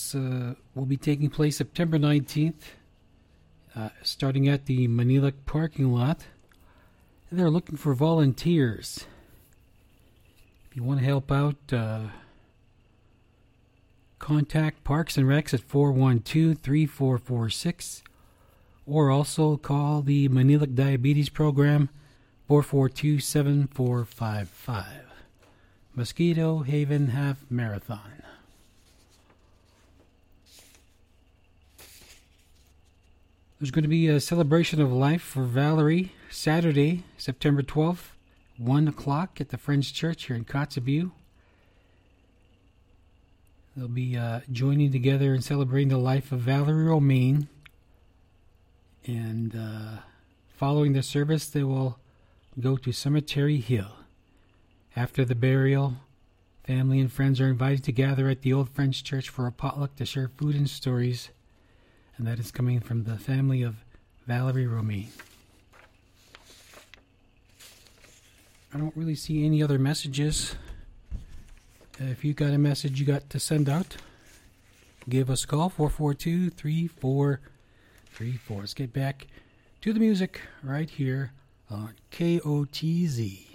service will be taking place September 19th, starting at the Manila parking lot. And they're looking for volunteers. If you want to help out, contact Parks and Recs at 412-3446, or also call the Manila Diabetes Program 442-7455. Mosquito Haven Half Marathon. There's going to be a celebration of life for Valerie Saturday, September 12th, 1 o'clock at the Friends Church here in Kotzebue. They'll be joining together and celebrating the life of Valerie Romaine. And following the service, they will go to Cemetery Hill. After the burial, family and friends are invited to gather at the Old Friends Church for a potluck to share food and stories. And that is coming from the family of Valerie Romaine. I don't really see any other messages. If you got a message you got to send out, give us a call, 442-3434. Let's get back to the music right here on KOTZ.